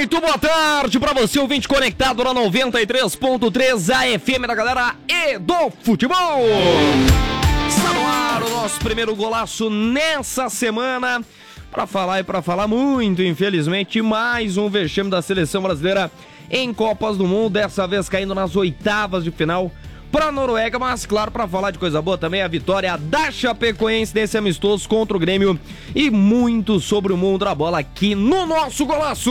Muito boa tarde pra você, ouvinte conectado na 93.3 AFM da galera e do futebol. Está no ar o nosso primeiro golaço nessa semana. Pra falar e pra falar muito, infelizmente, mais um vexame da seleção brasileira em Copas do Mundo, dessa vez caindo nas oitavas de final pra Noruega, mas claro, pra falar de coisa boa também, a vitória da Chapecoense nesse amistoso contra o Grêmio e muito sobre o mundo da bola aqui no nosso golaço.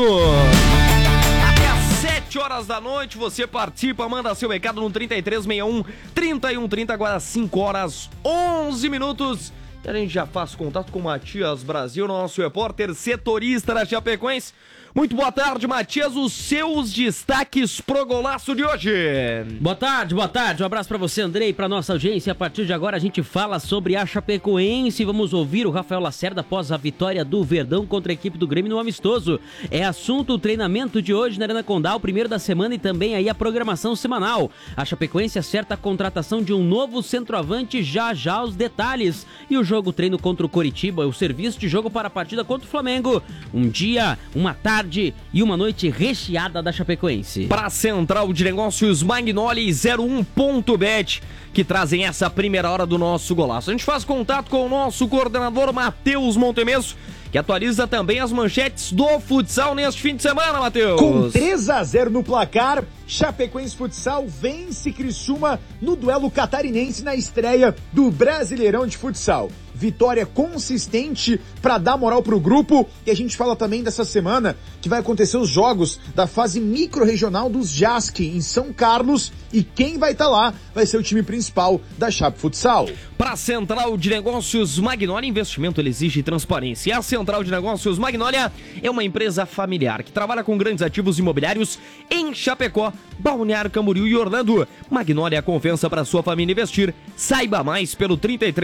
Até às 7 horas da noite você participa, manda seu recado no 3361-3130, agora 5 horas 11 minutos. E a gente já faz contato com o Matias Brasil, nosso repórter setorista da Chapecoense. Muito boa tarde, Matias, os seus destaques pro golaço de hoje. Boa tarde, um abraço pra você, Andrei, pra nossa audiência. A partir de agora a gente fala sobre a Chapecoense. Vamos ouvir o Rafael Lacerda após a vitória do Verdão contra a equipe do Grêmio no amistoso. É assunto o treinamento de hoje na Arena Condá, o primeiro da semana, e também aí a programação semanal. A Chapecoense acerta a contratação de um novo centroavante, já os detalhes. E o jogo treino contra o Coritiba, o serviço de jogo para a partida contra o Flamengo. Um dia, uma tarde e uma noite recheada da Chapecoense. Para a Central de Negócios Magnoli 01.bet, que trazem essa primeira hora do nosso golaço. A gente faz contato com o nosso coordenador Matheus Montemesso, que atualiza também as manchetes do futsal neste fim de semana, Matheus. Com 3-0 no placar, Chapecoense Futsal vence Criciúma no duelo catarinense na estreia do Brasileirão de Futsal. Vitória consistente para dar moral pro grupo, e a gente fala também dessa semana que vai acontecer os jogos da fase micro-regional dos JASC em São Carlos, e quem vai estar lá vai ser o time principal da Chape Futsal. Para a Central de Negócios Magnólia, investimento ele exige transparência. E a Central de Negócios Magnólia é uma empresa familiar que trabalha com grandes ativos imobiliários em Chapecó, Balneário Camboriú e Orlando. Magnólia, a confiança para sua família investir. Saiba mais pelo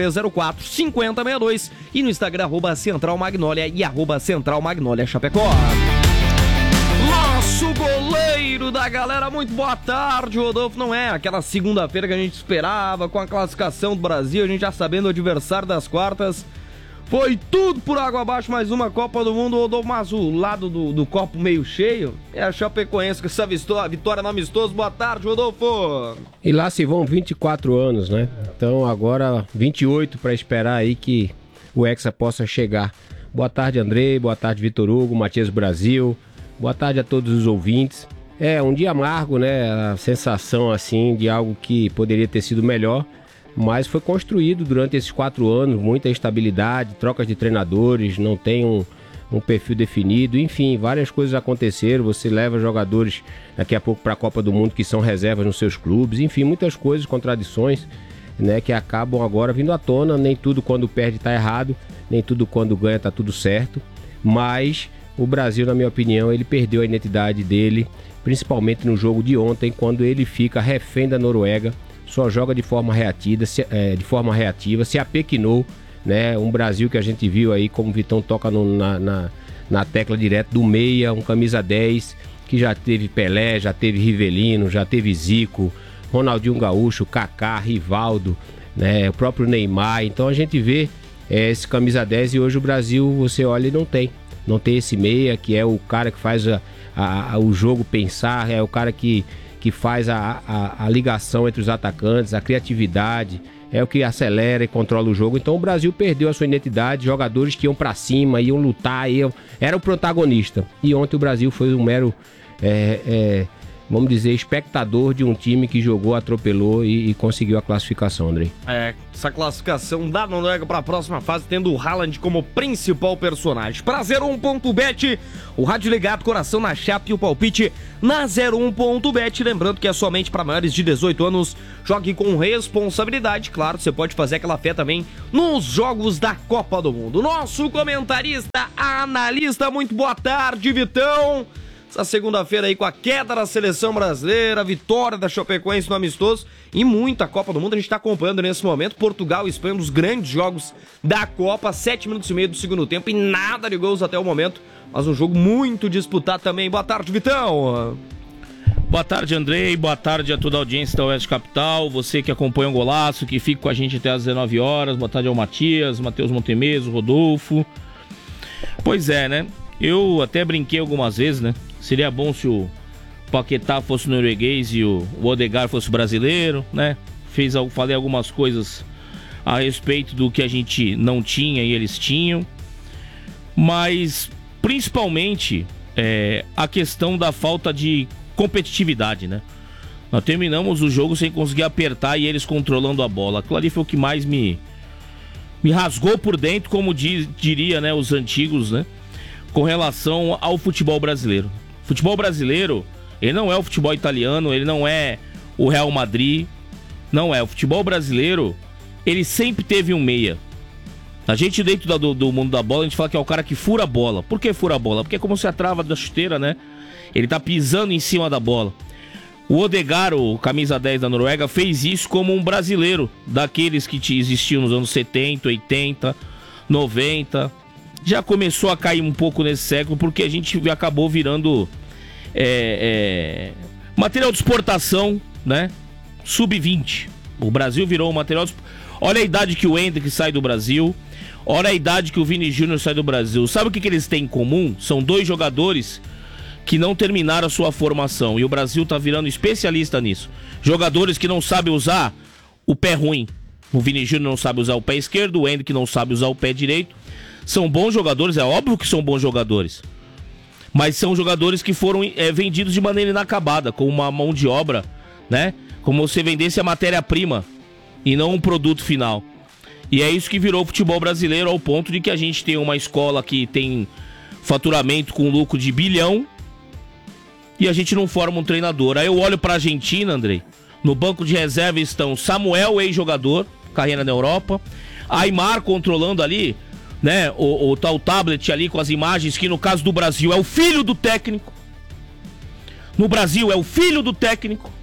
3304-5062 e no Instagram @Central Magnólia e @Central Magnólia Chapecó. Nosso goleiro da galera, muito boa tarde, Rodolfo. Não é aquela segunda-feira que a gente esperava com a classificação do Brasil, a gente já sabendo o adversário das quartas. Foi tudo por água abaixo, mais uma Copa do Mundo, Rodolfo, mas o lado do copo meio cheio é a Chapecoense com essa vitória no amistoso. Boa tarde, Rodolfo. E lá se vão 24 anos, né? Então agora 28 para esperar aí que o Hexa possa chegar. Boa tarde, Andrei, boa tarde, Vitor Hugo, Matias Brasil, boa tarde a todos os ouvintes. É um dia amargo, né? A sensação assim de algo que poderia ter sido melhor, mas foi construído durante esses 4 anos, muita estabilidade, trocas de treinadores, não tem um perfil definido, enfim, várias coisas aconteceram. Você leva jogadores daqui a pouco para a Copa do Mundo que são reservas nos seus clubes, enfim, muitas coisas, contradições, né, que acabam agora vindo à tona. Nem tudo quando perde está errado, nem tudo quando ganha está tudo certo, mas o Brasil, na minha opinião, ele perdeu a identidade dele, principalmente no jogo de ontem, quando ele fica refém da Noruega, só joga de forma reativa, se apequinou, né? Um Brasil que a gente viu aí, como o Vitão toca na tecla direto do meia, um camisa 10, que já teve Pelé, já teve Rivelino, já teve Zico, Ronaldinho Gaúcho, Kaká, Rivaldo, né? O próprio Neymar. Então a gente vê esse camisa 10 e hoje o Brasil, você olha e não tem esse meia, que é o cara que faz o jogo pensar, é o cara que faz a ligação entre os atacantes, a criatividade, é o que acelera e controla o jogo. Então o Brasil perdeu a sua identidade, jogadores que iam pra cima, iam lutar, era o protagonista. E ontem o Brasil foi um mero, vamos dizer, espectador de um time que jogou, atropelou e conseguiu a classificação, Andrei. Essa classificação da Noruega para a próxima fase, tendo o Haaland como principal personagem. Para 01.bet, o rádio ligado, coração na Chape e o palpite na 01.bet. Lembrando que é somente para maiores de 18 anos. Jogue com responsabilidade. Claro, você pode fazer aquela fé também nos jogos da Copa do Mundo. Nosso comentarista, analista, muito boa tarde, Vitão. Essa segunda-feira aí com a queda da seleção brasileira, vitória da Chapecoense no amistoso e muita Copa do Mundo a gente está acompanhando nesse momento. Portugal e Espanha, um dos grandes jogos da Copa, 7 minutos e meio do segundo tempo e nada de gols até o momento, mas um jogo muito disputado também. Boa tarde, Vitão. Boa tarde, Andrei, boa tarde a toda a audiência da Oeste Capital, você que acompanha o Golaço, que fica com a gente até às 19 horas, boa tarde ao Matias, Matheus Montemeso, Rodolfo. Pois é, né? Eu até brinquei algumas vezes, né? Seria bom se o Paquetá fosse norueguês e o Odegaard fosse brasileiro, né? Falei algumas coisas a respeito do que a gente não tinha e eles tinham. Mas, principalmente, a questão da falta de competitividade, né? Nós terminamos o jogo sem conseguir apertar e eles controlando a bola. Aquilo ali foi o que mais me rasgou por dentro, como diria, né, os antigos, né? Com relação ao futebol brasileiro. O futebol brasileiro, ele não é o futebol italiano, ele não é o Real Madrid. Não é. O futebol brasileiro, ele sempre teve um meia. A gente dentro do mundo da bola, a gente fala que é o cara que fura a bola. Por que fura a bola? Porque é como se a trava da chuteira, né? Ele tá pisando em cima da bola. O Odegaard, o camisa 10 da Noruega, fez isso como um brasileiro, daqueles que existiam nos anos 70, 80, 90. Já começou a cair um pouco nesse século, porque a gente acabou virando material de exportação, né? Sub-20. O Brasil virou um material de... Olha a idade que o Hendrick sai do Brasil. Olha a idade que o Vini Júnior sai do Brasil. Sabe o que eles têm em comum? São dois jogadores que não terminaram a sua formação. E o Brasil tá virando especialista nisso. Jogadores que não sabem usar o pé ruim. O Vini Júnior não sabe usar o pé esquerdo. O Hendrick não sabe usar o pé direito. São bons jogadores, é óbvio que são bons jogadores. Mas são jogadores que foram vendidos de maneira inacabada, com uma mão de obra, né? Como se vendesse a matéria-prima e não um produto final. E é isso que virou o futebol brasileiro, ao ponto de que a gente tem uma escola que tem faturamento com lucro de bilhão e a gente não forma um treinador. Aí eu olho pra Argentina, Andrei, no banco de reserva estão Samuel, ex-jogador, carreira na Europa, Aimar controlando ali, né, o tal tablet ali com as imagens, que no caso do Brasil é o filho do técnico. No Brasil é o filho do técnico.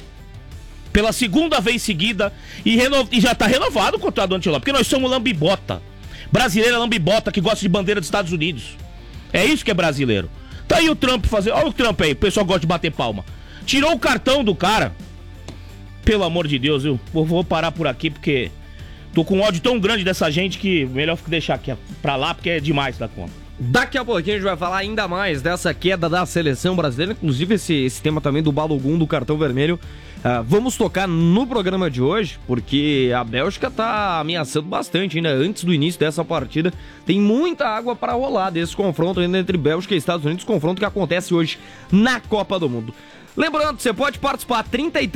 Pela segunda vez seguida, e já tá renovado o contrato do Ancelotti, porque nós somos lambibota. Brasileiro é lambibota que gosta de bandeira dos Estados Unidos. É isso que é brasileiro. Tá aí o Trump fazendo. Olha o Trump aí, o pessoal gosta de bater palma. Tirou o cartão do cara. Pelo amor de Deus, viu? Vou parar por aqui porque tô com um ódio tão grande dessa gente que melhor deixar aqui pra lá, porque é demais da conta. Daqui a pouquinho a gente vai falar ainda mais dessa queda da seleção brasileira, inclusive esse tema também do Balogun, do cartão vermelho. Vamos tocar no programa de hoje, porque a Bélgica tá ameaçando bastante ainda antes do início dessa partida. Tem muita água para rolar desse confronto ainda entre Bélgica e Estados Unidos, confronto que acontece hoje na Copa do Mundo. Lembrando, você pode participar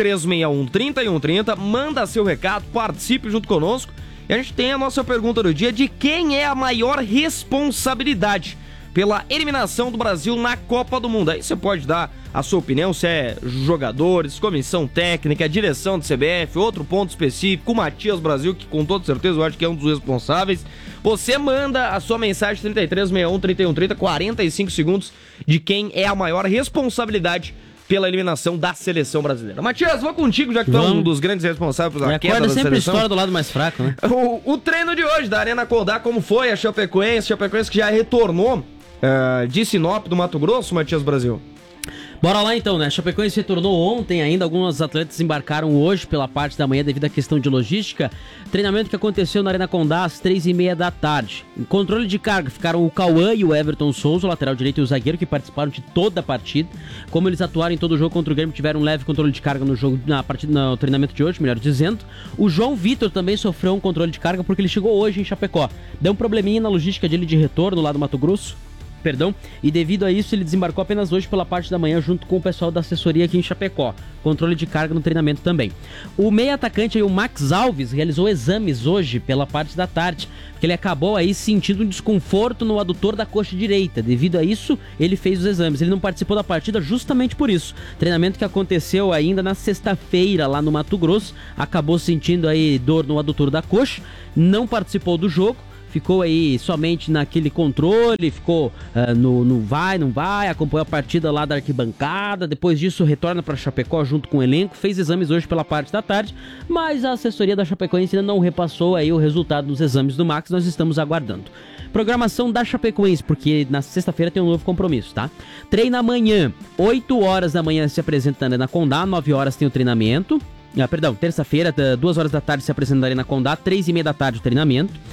3361-3130, manda seu recado, participe junto conosco. E a gente tem a nossa pergunta do dia de quem é a maior responsabilidade pela eliminação do Brasil na Copa do Mundo. Aí você pode dar a sua opinião, se é jogadores, comissão técnica, direção do CBF, outro ponto específico, o Matias Brasil, que com toda certeza eu acho que é um dos responsáveis. Você manda a sua mensagem 3361-3130, 45 segundos de quem é a maior responsabilidade pela eliminação da seleção brasileira. Matias, vou contigo, já que tu é um dos grandes responsáveis pela queda da sempre seleção. história do lado mais fraco, né? O treino de hoje da Arena Condá, como foi? A Chapecoense que já retornou de Sinop, do Mato Grosso, Matias Brasil. Bora lá então, né? A Chapecoense retornou ontem ainda, alguns atletas embarcaram hoje pela parte da manhã devido à questão de logística. Treinamento que aconteceu na Arena Condá às 3h30 da tarde. Em controle de carga ficaram o Cauã e o Everton Souza, o lateral direito e o zagueiro, que participaram de toda a partida. Como eles atuaram em todo o jogo contra o Grêmio, tiveram um leve controle de carga no jogo, no treinamento de hoje, melhor dizendo. O João Vitor também sofreu um controle de carga porque ele chegou hoje em Chapecó. Deu um probleminha na logística dele de retorno lá do Mato Grosso. E devido a isso ele desembarcou apenas hoje pela parte da manhã junto com o pessoal da assessoria aqui em Chapecó. Controle de carga no treinamento também. O meia atacante aí, o Max Alves, realizou exames hoje pela parte da tarde, porque ele acabou aí sentindo um desconforto no adutor da coxa direita. Devido a isso, ele fez os exames. Ele não participou da partida justamente por isso. Treinamento que aconteceu ainda na sexta-feira lá no Mato Grosso, acabou sentindo aí dor no adutor da coxa, não participou do jogo. Ficou aí somente naquele controle, ficou no vai, não vai, acompanhou a partida lá da arquibancada, depois disso retorna para Chapecó junto com o elenco, fez exames hoje pela parte da tarde, mas a assessoria da Chapecoense ainda não repassou aí o resultado dos exames do Max, nós estamos aguardando. Programação da Chapecoense, porque na sexta-feira tem um novo compromisso, tá? Treina amanhã, 8 horas da manhã se apresenta na Arena Condá, 9 horas tem o treinamento, terça-feira, 2 horas da tarde se apresenta na Arena Condá, 3h30 da tarde o treinamento.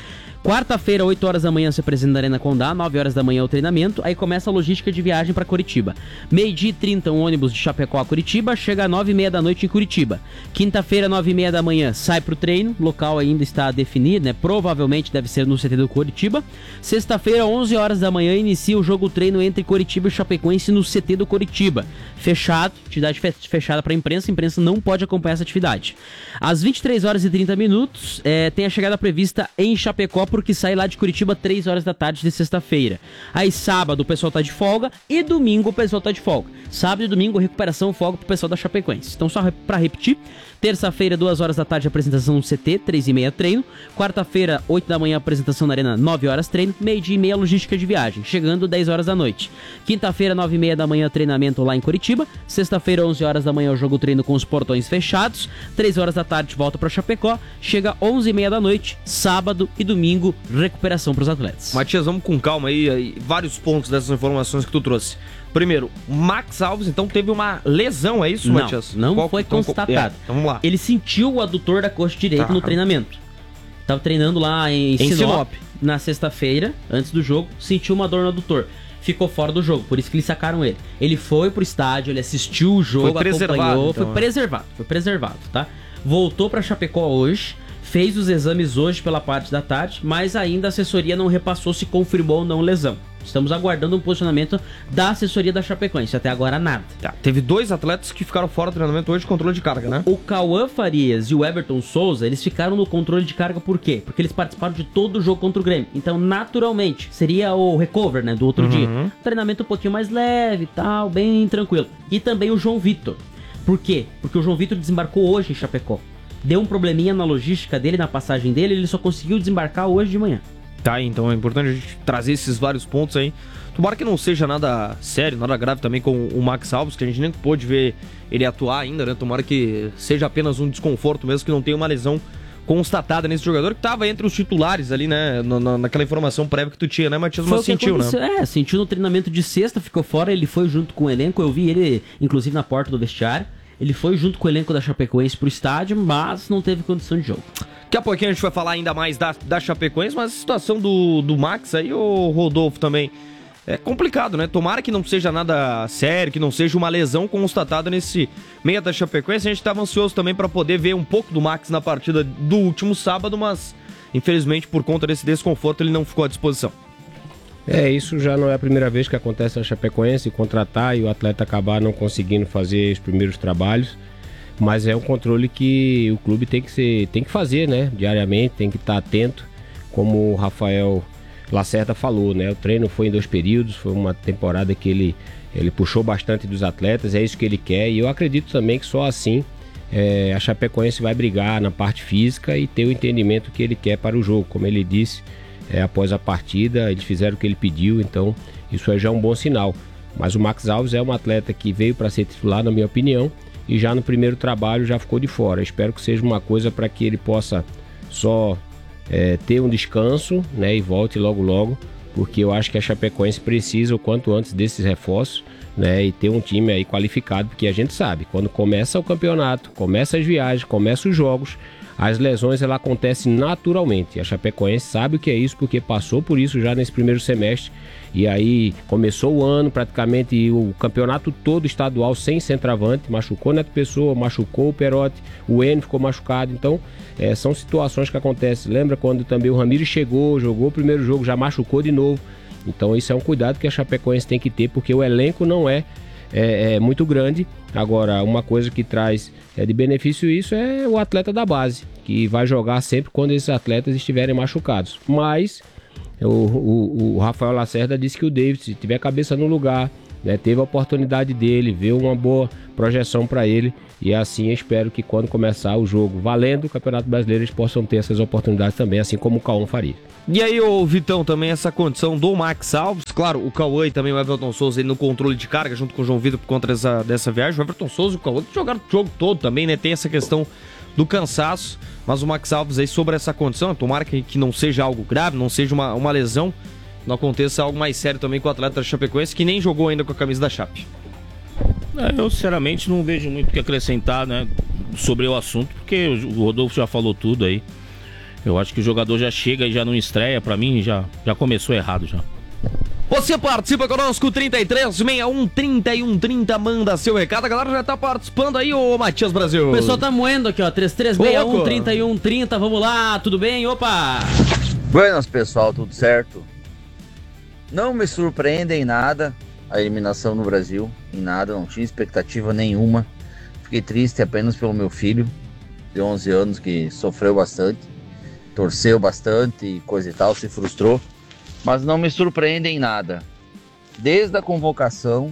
Quarta-feira, 8 horas da manhã, se apresenta na Arena Condá, 9 horas da manhã o treinamento, aí começa a logística de viagem para Curitiba. 12h30, um ônibus de Chapecó a Curitiba, chega às 9h30 da noite em Curitiba. Quinta-feira, 9h30 da manhã, sai pro treino, local ainda está definido, né? Provavelmente deve ser no CT do Curitiba. Sexta-feira, 11 horas da manhã, inicia o jogo treino entre Curitiba e Chapecoense no CT do Curitiba. Fechado, atividade fechada para a imprensa não pode acompanhar essa atividade. Às 23 horas e 30 minutos, tem a chegada prevista em Chapecó, porque sai lá de Curitiba 3 horas da tarde de sexta-feira. Aí sábado o pessoal tá de folga e domingo o pessoal tá de folga. Sábado e domingo recuperação folga pro pessoal da Chapecoense. Então só pra repetir, terça-feira 2 horas da tarde apresentação no CT, 3h30 treino. Quarta-feira 8 da manhã apresentação na Arena, 9 horas treino. Meio-dia e meia logística de viagem, chegando 10 horas da noite. Quinta-feira 9h30 da manhã treinamento lá em Curitiba. Sexta-feira 11 horas da manhã o jogo treino com os portões fechados. 3 horas da tarde volta pra Chapecó. Chega 11h30 da noite, sábado e domingo recuperação para os atletas. Matias, vamos com calma aí, vários pontos dessas informações que tu trouxe. Primeiro, Max Alves, então, teve uma lesão, é isso, Matias? Não foi constatado. Então vamos lá. Ele sentiu o adutor da coxa direita no treinamento. Tava treinando lá em Sinop na sexta-feira, antes do jogo, sentiu uma dor no adutor. Ficou fora do jogo, por isso que eles sacaram ele. Ele foi pro estádio, ele assistiu o jogo, acompanhou, então, foi preservado, tá? Voltou pra Chapecó hoje, fez os exames hoje pela parte da tarde, mas ainda a assessoria não repassou se confirmou ou não lesão. Estamos aguardando um posicionamento da assessoria da Chapecoense, até agora nada. Tá, teve 2 atletas que ficaram fora do treinamento hoje de controle de carga, né? O Cauã Farias e o Everton Souza, eles ficaram no controle de carga por quê? Porque eles participaram de todo o jogo contra o Grêmio. Então, naturalmente, seria o recover, né, do outro dia. Treinamento um pouquinho mais leve e tal, bem tranquilo. E também o João Vitor. Por quê? Porque o João Vitor desembarcou hoje em Chapecó. Deu um probleminha na logística dele, na passagem dele, ele só conseguiu desembarcar hoje de manhã. Tá, então é importante a gente trazer esses vários pontos aí. Tomara que não seja nada sério, nada grave também com o Max Alves, que a gente nem pôde ver ele atuar ainda, né? Tomara que seja apenas um desconforto mesmo, que não tenha uma lesão constatada nesse jogador, que estava entre os titulares ali, né? Naquela informação prévia que tu tinha, né, Matias? Mas sentiu, né? Sentiu no treinamento de sexta, ficou fora, ele foi junto com o elenco, eu vi ele, inclusive, na porta do vestiário. Ele foi junto com o elenco da Chapecoense pro estádio, mas não teve condição de jogo. Daqui a pouquinho a gente vai falar ainda mais da Chapecoense, mas a situação do Max aí, o Rodolfo também, é complicado, né? Tomara que não seja nada sério, que não seja uma lesão constatada nesse meio da Chapecoense. A gente estava ansioso também para poder ver um pouco do Max na partida do último sábado, mas infelizmente por conta desse desconforto ele não ficou à disposição. Isso já não é a primeira vez que acontece na Chapecoense, contratar e o atleta acabar não conseguindo fazer os primeiros trabalhos, mas é um controle que o clube tem que fazer, né, diariamente, tem que estar atento, como o Rafael Lacerda falou, né, o treino foi em 2 períodos, foi uma temporada que ele puxou bastante dos atletas, é isso que ele quer, e eu acredito também que só assim a Chapecoense vai brigar na parte física e ter o entendimento que ele quer para o jogo, como ele disse. Após a partida, eles fizeram o que ele pediu, então isso já é um bom sinal. Mas o Max Alves é um atleta que veio para ser titular, na minha opinião, e já no primeiro trabalho já ficou de fora. Espero que seja uma coisa para que ele possa só ter um descanso, né, e volte logo, porque eu acho que a Chapecoense precisa o quanto antes desses reforços, né, e ter um time aí qualificado, porque a gente sabe, quando começa o campeonato, começa as viagens, começa os jogos, as lesões ela acontecem naturalmente. A Chapecoense sabe o que é isso, porque passou por isso já nesse primeiro semestre. E aí começou o ano praticamente o campeonato todo estadual sem centroavante. Machucou o Neto Pessoa, machucou o Perotti, o Enio ficou machucado. Então são situações que acontecem. Lembra quando também o Ramires chegou, jogou o primeiro jogo, já machucou de novo. Então isso é um cuidado que a Chapecoense tem que ter, porque o elenco não é muito grande. Agora, uma coisa que traz de benefício isso é o atleta da base, que vai jogar sempre quando esses atletas estiverem machucados. Mas o Rafael Lacerda disse que o David, se tiver a cabeça no lugar, né, teve a oportunidade dele, vê uma boa projeção para ele, e assim eu espero que quando começar o jogo valendo o Campeonato Brasileiro, eles possam ter essas oportunidades também, assim como o Cauã faria. E aí, ô Vitão, também essa condição do Max Alves, claro, o Cauã e também o Everton Souza aí no controle de carga, junto com o João Vitor por conta dessa viagem. O Everton Souza e o Cauã que jogaram o jogo todo também, né? Tem essa questão do cansaço, mas o Max Alves aí sobre essa condição, tomara que não seja algo grave, não seja uma lesão, não aconteça algo mais sério também com o atleta da Chapecoense, que nem jogou ainda com a camisa da Chape. Eu sinceramente não vejo muito o que acrescentar, né, sobre o assunto, porque o Rodolfo já falou tudo aí. Eu acho que o jogador já chega e já não estreia, pra mim já começou errado já. Você participa conosco, 3361-3130, manda seu recado. A galera já tá participando aí, ô Matias Brasil. O pessoal tá moendo aqui, ó, 3361-3130, vamos lá, tudo bem? Opa! Buenas, pessoal, tudo certo? Não me surpreende em nada a eliminação no Brasil, em nada, não tinha expectativa nenhuma. Fiquei triste apenas pelo meu filho, de 11 anos, que sofreu bastante, torceu bastante e coisa e tal, se frustrou. Mas não me surpreende em nada, desde a convocação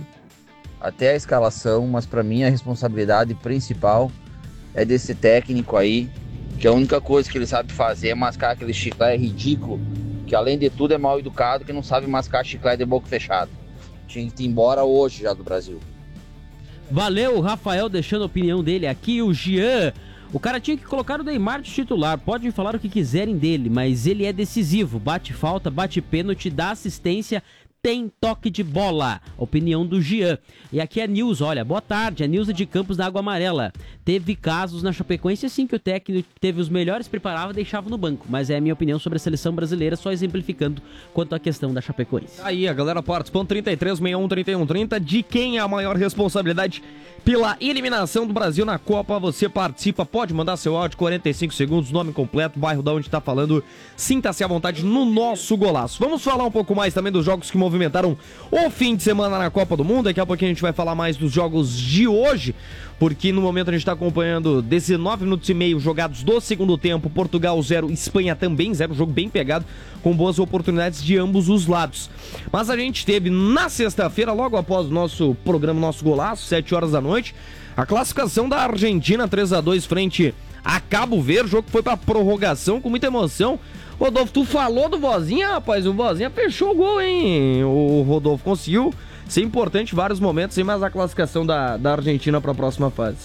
até a escalação, mas para mim a responsabilidade principal é desse técnico aí, que a única coisa que ele sabe fazer é mascar aquele chiclete ridículo, que além de tudo é mal educado, que não sabe mascar chiclete de boca fechada. Tinha que ir embora hoje já do Brasil. Valeu, o Rafael deixando a opinião dele aqui, o Jean. O cara tinha que colocar o Neymar de titular, podem falar o que quiserem dele, mas ele é decisivo, bate falta, bate pênalti, dá assistência, tem toque de bola. Opinião do Jean. E aqui é a Nilza, olha, boa tarde, a Nilza de Campos da Água Amarela. Teve casos na Chapecoense assim que o técnico teve os melhores, preparava e deixava no banco, mas é a minha opinião sobre a seleção brasileira, só exemplificando quanto à questão da Chapecoense. Aí, a galera participando, 3361-3130, de quem é a maior responsabilidade pela eliminação do Brasil na Copa? Você participa, pode mandar seu áudio, 45 segundos, nome completo, bairro da onde tá falando, sinta-se à vontade no nosso golaço. Vamos falar um pouco mais também dos jogos que movimentaram o fim de semana na Copa do Mundo. Daqui a pouquinho a gente vai falar mais dos jogos de hoje, porque no momento a gente está acompanhando 19 minutos e meio jogados do segundo tempo, Portugal 0, Espanha também 0, jogo bem pegado, com boas oportunidades de ambos os lados. Mas a gente teve na sexta-feira, logo após o nosso programa, nosso golaço, 7 horas da noite, a classificação da Argentina 3-2 frente a Cabo Verde, jogo que foi pra prorrogação com muita emoção. Rodolfo, tu falou do Vozinha, rapaz, o Vozinha fechou o gol, hein? O Rodolfo conseguiu ser importante em vários momentos, sem mais a classificação da Argentina para a próxima fase.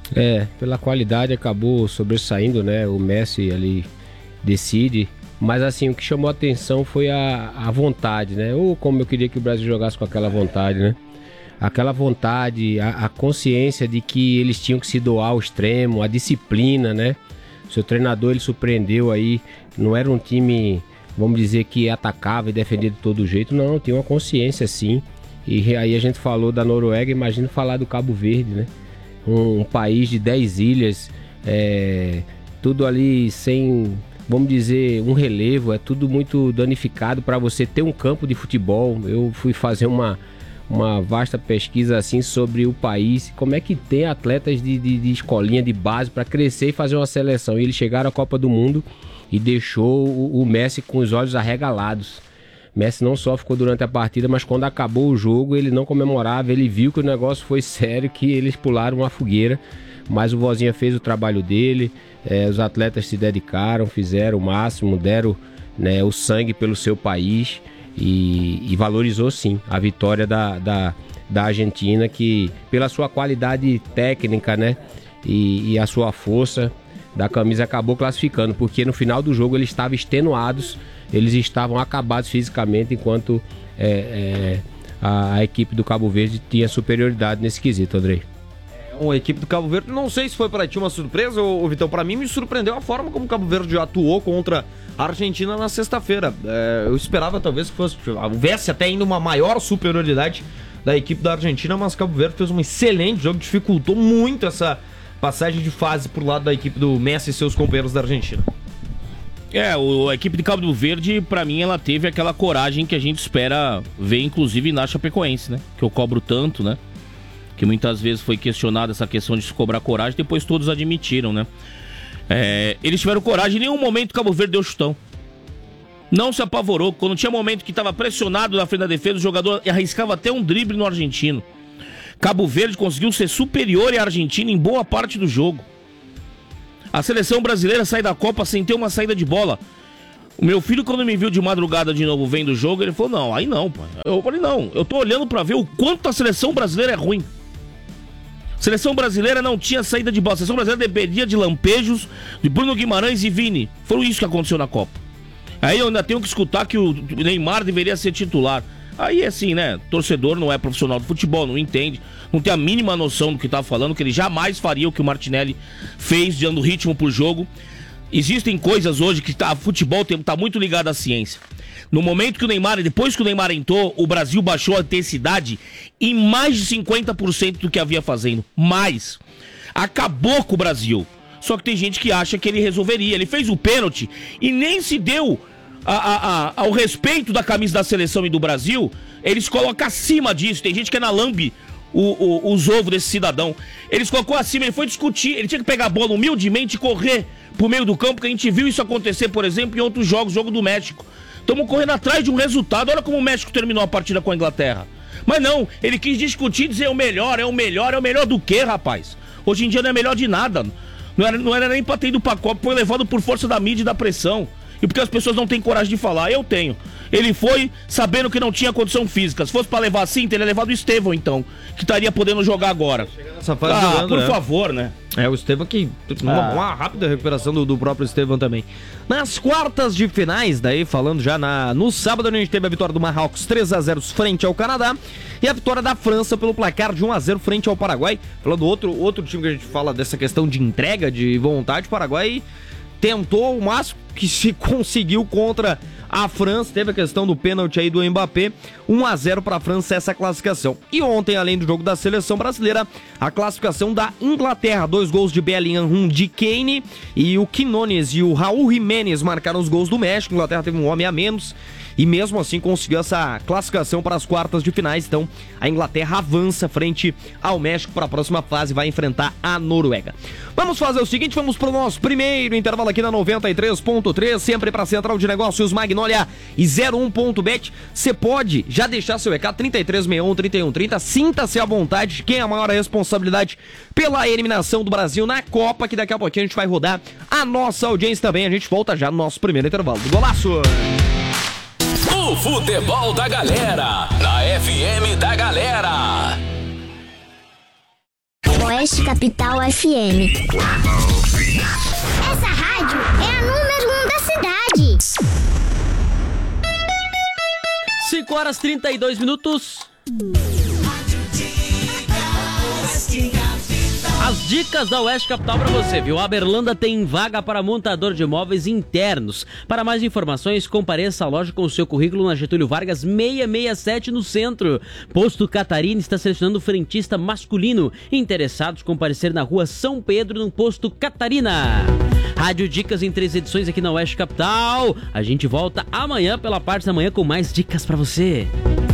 Pela qualidade acabou sobressaindo, né? O Messi ali decide, mas assim, o que chamou a atenção foi a vontade, né? Ou como eu queria que o Brasil jogasse com aquela vontade, né? Aquela vontade, a consciência de que eles tinham que se doar ao extremo, a disciplina, né? Seu treinador, ele surpreendeu aí, não era um time, vamos dizer, que atacava e defendia de todo jeito, não, tinha uma consciência sim. E aí a gente falou da Noruega, imagina falar do Cabo Verde, né? Um país de 10 ilhas, tudo ali sem, vamos dizer, um relevo, é tudo muito danificado para você ter um campo de futebol. Eu fui fazer uma vasta pesquisa assim sobre o país, como é que tem atletas de escolinha de base para crescer e fazer uma seleção. E eles chegaram à Copa do Mundo e deixou o Messi com os olhos arregalados. Messi não só ficou durante a partida, mas quando acabou o jogo ele não comemorava, ele viu que o negócio foi sério, que eles pularam uma fogueira, mas o Vozinha fez o trabalho dele, os atletas se dedicaram, fizeram o máximo, deram, né, o sangue pelo seu país e valorizou sim a vitória da Argentina, que pela sua qualidade técnica, né, e a sua força da camisa acabou classificando, porque no final do jogo eles estavam extenuados, eles estavam acabados fisicamente, enquanto a equipe do Cabo Verde tinha superioridade nesse quesito, Andrei. A equipe do Cabo Verde, não sei se foi para ti uma surpresa, ô Vitão, para mim me surpreendeu a forma como o Cabo Verde atuou contra a Argentina na sexta-feira. Eu esperava talvez que houvesse até ainda uma maior superioridade da equipe da Argentina, mas o Cabo Verde fez um excelente jogo, dificultou muito essa passagem de fase por lado da equipe do Messi e seus companheiros da Argentina. A equipe de Cabo Verde, pra mim, ela teve aquela coragem que a gente espera ver, inclusive, na Chapecoense, né? Que eu cobro tanto, né? Que muitas vezes foi questionada essa questão de se cobrar coragem, depois todos admitiram, né? Eles tiveram coragem, em nenhum momento o Cabo Verde deu chutão. Não se apavorou. Quando tinha momento que estava pressionado na frente da defesa, o jogador arriscava até um drible no argentino. Cabo Verde conseguiu ser superior à Argentina em boa parte do jogo. A seleção brasileira sai da Copa sem ter uma saída de bola. O meu filho, quando me viu de madrugada de novo vendo o jogo, ele falou, não, aí não, pai. Eu falei, não, eu tô olhando pra ver o quanto a seleção brasileira é ruim. A seleção brasileira não tinha saída de bola. A seleção brasileira dependia de lampejos de Bruno Guimarães e Vini. Foi isso que aconteceu na Copa. Aí eu ainda tenho que escutar que o Neymar deveria ser titular. Aí assim, né, torcedor não é profissional do futebol, não entende, não tem a mínima noção do que tá falando, que ele jamais faria o que o Martinelli fez, dando ritmo pro jogo. Existem coisas hoje que futebol tá muito ligado à ciência. No momento que depois que o Neymar entrou, o Brasil baixou a intensidade em mais de 50% do que havia fazendo. Mais. Acabou com o Brasil. Só que tem gente que acha que ele resolveria. Ele fez o pênalti e nem se deu ao respeito da camisa da seleção e do Brasil. Eles colocam acima disso. Tem gente que é na lambe os ovos desse cidadão. Eles colocou acima, ele foi discutir. Ele tinha que pegar a bola humildemente e correr pro meio do campo, porque a gente viu isso acontecer, por exemplo, em outros jogos, jogo do México. Estamos correndo atrás de um resultado. Olha como o México terminou a partida com a Inglaterra. Mas não, ele quis discutir, dizer o melhor do que, rapaz? Hoje em dia não é melhor de nada. Não era nem pra ter ido pra Copa, foi levado por força da mídia e da pressão. E porque as pessoas não têm coragem de falar, eu tenho. Ele foi sabendo que não tinha condição física. Se fosse pra levar assim, teria levado o Estevão, então, que estaria podendo jogar agora. Essa fase jogando, por né? favor, né? O Estevão que... Uma rápida recuperação do próprio Estevão também. Nas quartas de finais, daí falando já no sábado, a gente teve a vitória do Marrocos 3-0 frente ao Canadá e a vitória da França pelo placar de 1-0 frente ao Paraguai. Falando outro time que a gente fala dessa questão de entrega, de vontade, o Paraguai tentou o máximo que se conseguiu contra a França. Teve a questão do pênalti aí do Mbappé. 1-0 para a França essa classificação. E ontem, além do jogo da seleção brasileira, a classificação da Inglaterra. 2 gols de Bellingham, 1 de Kane, e o Quinones e o Raul Jiménez marcaram os gols do México. A Inglaterra teve um homem a menos e mesmo assim conseguiu essa classificação para as quartas de finais. Então a Inglaterra avança frente ao México para a próxima fase, vai enfrentar a Noruega. Vamos fazer o seguinte, vamos para o nosso primeiro intervalo aqui na 93.3, sempre para a Central de Negócios Magnólia e 01.bet. Você pode já deixar seu recado, 3361-3130, sinta-se à vontade. Quem é a maior responsabilidade pela eliminação do Brasil na Copa, que daqui a pouquinho a gente vai rodar a nossa audiência também. A gente volta já no nosso primeiro intervalo do Golaço. O futebol da galera, na FM da Galera. Oeste Capital FM. Essa rádio é a número 1 da cidade. 5h32. As dicas da Oeste Capital para você, viu? A Berlândia tem vaga para montador de imóveis internos. Para mais informações, compareça à loja com o seu currículo na Getúlio Vargas 667 no centro. Posto Catarina está selecionando frentista masculino. Interessados, comparecer na rua São Pedro, no Posto Catarina. Rádio Dicas em 3 edições aqui na Oeste Capital. A gente volta amanhã pela parte da manhã com mais dicas para você.